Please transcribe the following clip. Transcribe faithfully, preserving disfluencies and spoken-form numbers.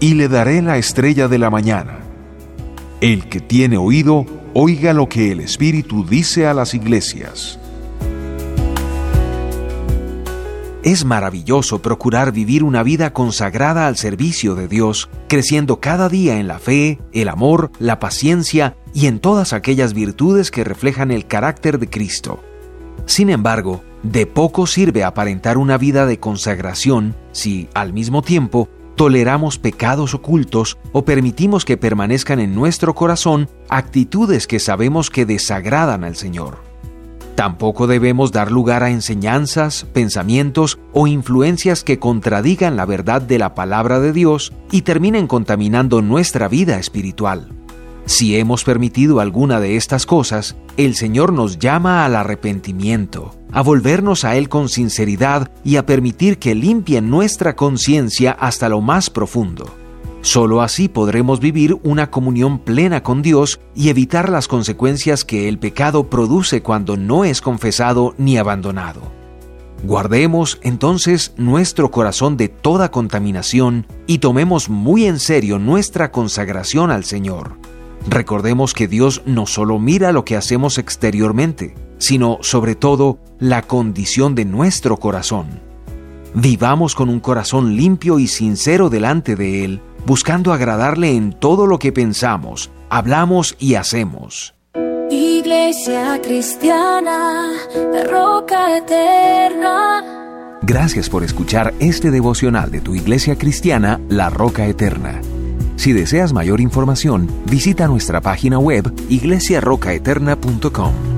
y le daré la estrella de la mañana. El que tiene oído, oiga lo que el Espíritu dice a las iglesias. Es maravilloso procurar vivir una vida consagrada al servicio de Dios, creciendo cada día en la fe, el amor, la paciencia y en todas aquellas virtudes que reflejan el carácter de Cristo. Sin embargo, de poco sirve aparentar una vida de consagración si, al mismo tiempo, toleramos pecados ocultos o permitimos que permanezcan en nuestro corazón actitudes que sabemos que desagradan al Señor. Tampoco debemos dar lugar a enseñanzas, pensamientos o influencias que contradigan la verdad de la palabra de Dios y terminen contaminando nuestra vida espiritual. Si hemos permitido alguna de estas cosas, el Señor nos llama al arrepentimiento, a volvernos a Él con sinceridad y a permitir que limpien nuestra conciencia hasta lo más profundo. Solo así podremos vivir una comunión plena con Dios y evitar las consecuencias que el pecado produce cuando no es confesado ni abandonado. Guardemos entonces nuestro corazón de toda contaminación y tomemos muy en serio nuestra consagración al Señor. Recordemos que Dios no solo mira lo que hacemos exteriormente, sino sobre todo la condición de nuestro corazón. Vivamos con un corazón limpio y sincero delante de Él, buscando agradarle en todo lo que pensamos, hablamos y hacemos. Iglesia Cristiana, la Roca Eterna. Gracias por escuchar este devocional de tu Iglesia Cristiana, La Roca Eterna. Si deseas mayor información, visita nuestra página web iglesia roca eterna punto com.